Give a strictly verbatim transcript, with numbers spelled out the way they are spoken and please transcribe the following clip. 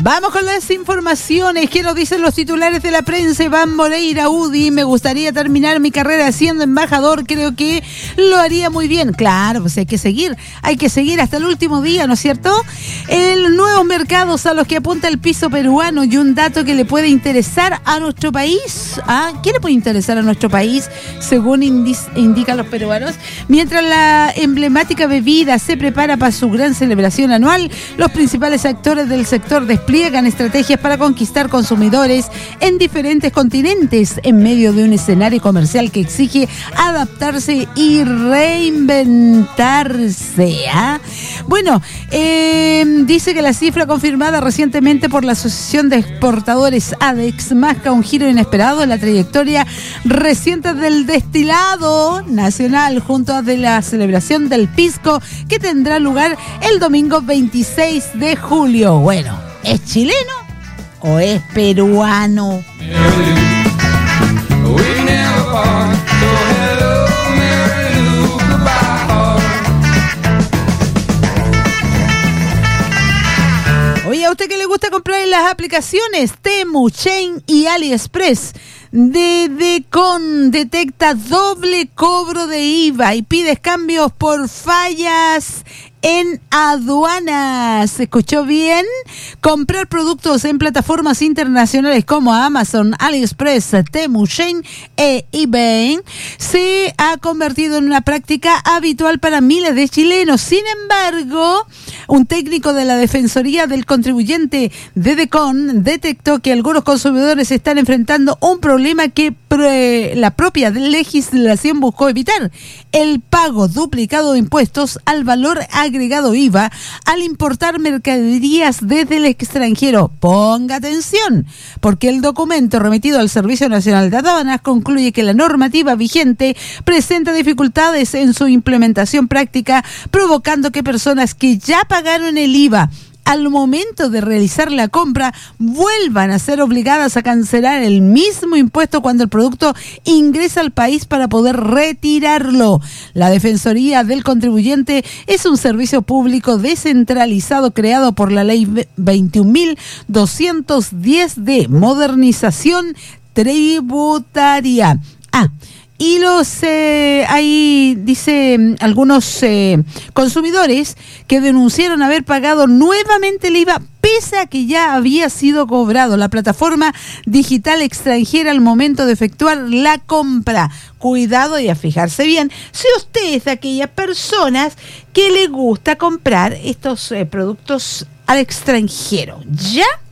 Vamos con las informaciones. ¿Qué nos dicen los titulares de la prensa? Iván Moreira, U D I, me gustaría terminar mi carrera siendo embajador, creo que lo haría muy bien. Claro, pues hay que seguir, hay que seguir hasta el último día, ¿no es cierto? El nuevos mercados a los que apunta el piso peruano y un dato que le puede interesar a nuestro país. ¿Ah? ¿Qué le puede interesar a nuestro país? Según indiz, indican los peruanos. Mientras la emblemática bebida se prepara para su gran celebración anual, los principales actores del sector despliegan estrategias para conquistar consumidores en diferentes continentes en medio de un escenario comercial que exige adaptarse y reinventarse. ¿Ah? Bueno, eh, dice que la cifra confirmada recientemente por la Asociación de Exportadores ADEX marca un giro inesperado en la trayectoria reciente del destilado nacional junto a de la celebración del pisco que tendrá lugar el domingo veintiséis de julio. Bueno, ¿es chileno o es peruano? Oye, ¿a usted que le gusta comprar en las aplicaciones Temu, Shein y AliExpress? Dedecon detecta doble cobro de I V A y pides cambios por fallas en aduanas. ¿Se escuchó bien? Comprar productos en plataformas internacionales como Amazon, AliExpress, Temu, Shein e eBay se ha convertido en una práctica habitual para miles de chilenos. Sin embargo, un técnico de la Defensoría del Contribuyente, Dedecon, detectó que algunos consumidores están enfrentando un problema que pre- la propia legislación buscó evitar: el pago duplicado de impuestos al valor agregado I V A al importar mercaderías desde el extranjero. Ponga atención, porque el documento remitido al Servicio Nacional de Aduanas concluye que la normativa vigente presenta dificultades en su implementación práctica, provocando que personas que ya pagaron el I V A al momento de realizar la compra vuelvan a ser obligadas a cancelar el mismo impuesto cuando el producto ingresa al país para poder retirarlo. La Defensoría del Contribuyente es un servicio público descentralizado creado por la Ley veintiún mil doscientos diez de modernización tributaria. Ah, Y los eh, ahí dice algunos eh, consumidores que denunciaron haber pagado nuevamente el I V A pese a que ya había sido cobrado la plataforma digital extranjera al momento de efectuar la compra. Cuidado y a fijarse bien si usted es de aquellas personas que le gusta comprar estos eh, productos al extranjero. ¿Ya?